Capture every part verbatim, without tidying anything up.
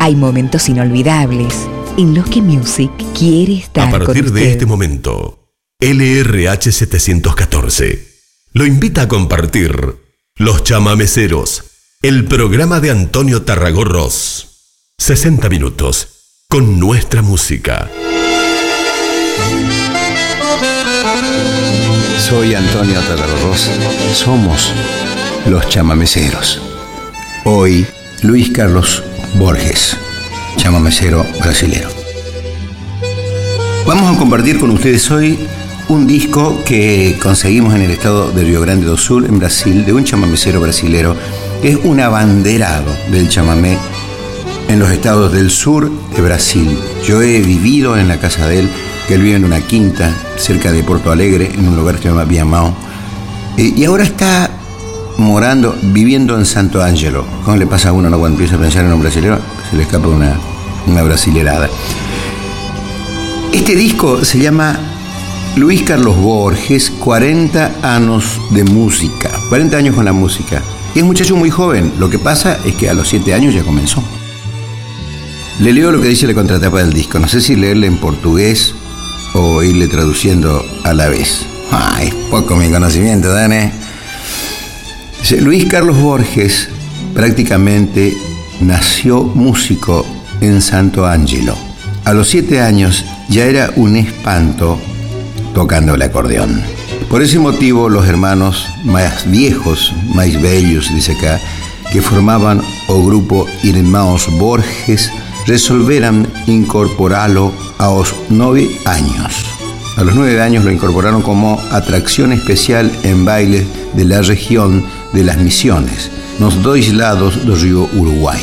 Hay momentos inolvidables en los que Music quiere estar con A partir usted. de este momento, L R H setecientos catorce lo invita a compartir Los Chamameceros, el programa de Antonio Tarragorros. sesenta minutos con nuestra música. Soy Antonio Tarragorros. Somos Los Chamameceros. Hoy, Luis Carlos Borges, chamamecero brasilero. Vamos a compartir con ustedes hoy un disco que conseguimos en el estado de Rio Grande do Sul, en Brasil, de un chamamecero brasilero que es un abanderado del chamamé en los estados del sur de Brasil. Yo he vivido en la casa de él, que él vive en una quinta cerca de Porto Alegre, en un lugar que se llama Viamão, y ahora está morando, viviendo en Santo Ángelo. ¿Cómo le pasa a uno, no, cuando empieza a pensar en un brasilero? Se le escapa una, una brasilerada. Este disco se llama Luis Carlos Borges, cuarenta años de música, cuarenta años con la música. Y es un muchacho muy joven, lo que pasa es que a los siete años ya comenzó. Le leo lo que dice la contratapa del disco, no sé si leerle en portugués o irle traduciendo a la vez. Ah, es poco mi conocimiento, Dane. Luis Carlos Borges prácticamente nació músico en Santo Ángelo. A los siete años ya era un espanto tocando el acordeón. Por ese motivo, los hermanos más viejos, más bellos, dice acá, que formaban o grupo Irmãos Borges, resolveran incorporarlo a los nueve años. A los nueve años lo incorporaron como atracción especial en bailes de la región de las Misiones, los dos lados del río Uruguay.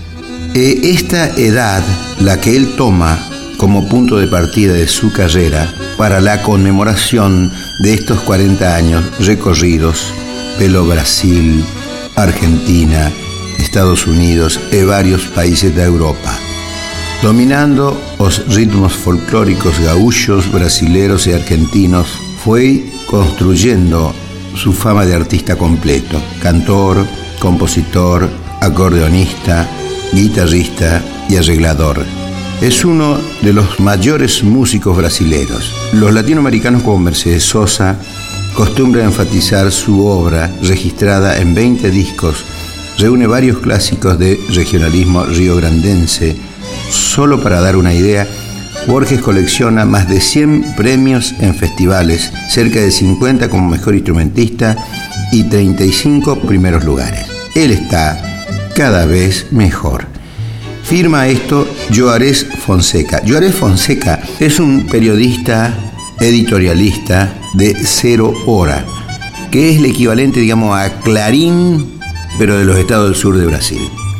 E esta edad, la que él toma como punto de partida de su carrera para la conmemoración de estos cuarenta años recorridos pelo Brasil, Argentina, Estados Unidos y varios países de Europa, dominando los ritmos folclóricos gaúchos, brasileros y argentinos, fue construyendo su fama de artista completo, cantor, compositor, acordeonista, guitarrista y arreglador. Es uno de los mayores músicos brasileros. Los latinoamericanos como Mercedes Sosa acostumbran enfatizar su obra, registrada en veinte discos, reúne varios clásicos de regionalismo riograndense. Solo para dar una idea, Borges colecciona más de cien premios en festivales, cerca de cincuenta como mejor instrumentista y treinta y cinco primeros lugares. Él está cada vez mejor. Firma esto Juarez Fonseca. Juarez Fonseca es un periodista editorialista de Cero Hora, que es el equivalente, digamos, a Clarín, pero de los estados del sur de Brasil.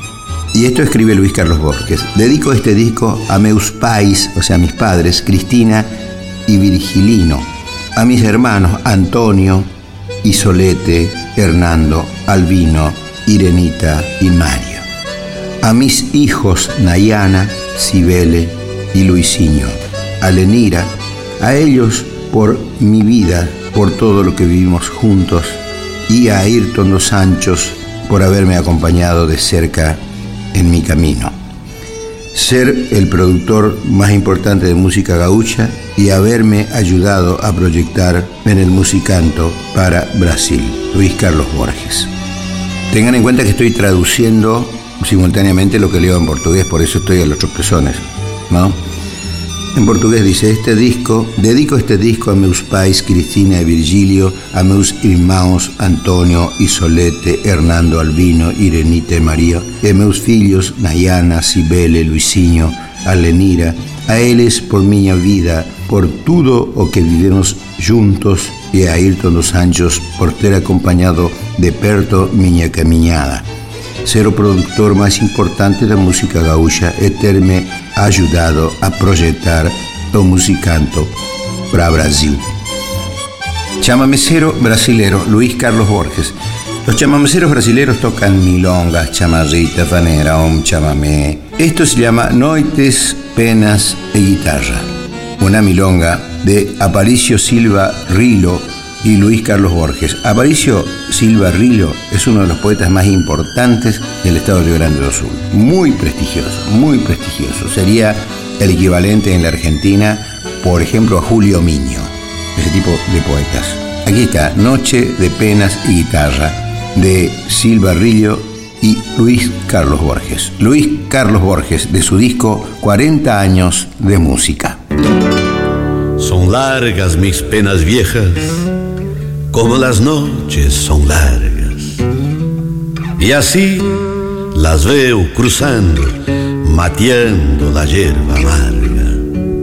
Y esto escribe Luis Carlos Borges. Dedico este disco a meus pais, o sea, a mis padres, Cristina y Virgilino, a mis hermanos Antonio, Isolete, Hernando, Albino, Irenita y Mario, a mis hijos Nayana, Cibele y Luisinho, a Lenira, a ellos por mi vida, por todo lo que vivimos juntos, y a Ayrton dos Sanchos por haberme acompañado de cerca en mi camino, ser el productor más importante de música gaucha y haberme ayudado a proyectar en el musicanto para Brasil. Luis Carlos Borges. Tengan en cuenta que estoy traduciendo simultáneamente lo que leo en portugués, por eso estoy a los tropezones, ¿no? En portugués dice: este disco, dedico este disco a meus pais Cristina y Virgilio, a meus irmãos Antonio, Isolete, Hernando, Albino, Irenita y María, e meus filhos Nayana, Cibele, Luisinho, a Lenira, a eles por minha vida, por tudo o que vivemos juntos, e a Ayrton dos Sanchos por ter acompañado de perto minha caminhada. Ser o productor más importante da música gaúcha e terme ayudado a proyectar o musicanto para Brasil. Chamamecero brasilero Luis Carlos Borges. Los chamameceros brasileros tocan milongas, chamarrita, fanera, un chamamé. Esto se llama Noites, Penas e Guitarra. Una milonga de Aparicio Silva Rilo y Luis Carlos Borges. Aparicio Silva Rillo es uno de los poetas más importantes del estado de Río Grande do Sul. Muy prestigioso, muy prestigioso. Sería el equivalente en la Argentina, por ejemplo, a Julio Miño, ese tipo de poetas. Aquí está, Noche de Penas y Guitarra, de Silva Rillo y Luis Carlos Borges. Luis Carlos Borges, de su disco cuarenta años de música. Son largas mis penas viejas, como las noches son largas, y así las veo cruzando, mateando la hierba amarga.